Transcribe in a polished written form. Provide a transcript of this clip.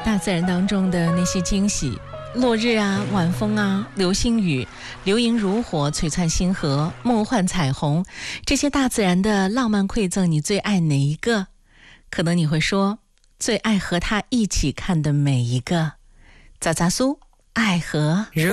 大自然当中的那些惊喜，落日啊，晚风啊，流星雨，流萤如火，璀璨星河，梦幻彩虹，这些大自然的浪漫馈赠，你最爱哪一个？可能你会说，最爱和他一起看的每一个。早苏爱和